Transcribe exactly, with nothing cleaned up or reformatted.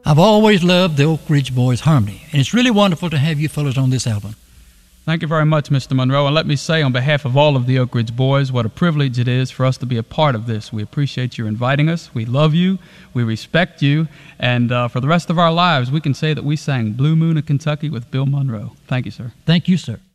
I've always loved the Oak Ridge Boys harmony, and it's really wonderful to have you fellows on this album. Thank you very much, Mister Monroe, and let me say on behalf of all of the Oak Ridge Boys what a privilege it is for us to be a part of this. We appreciate you inviting us. We love you. We respect you. And uh, for the rest of our lives, we can say that we sang Blue Moon of Kentucky with Bill Monroe. Thank you, sir. Thank you, sir.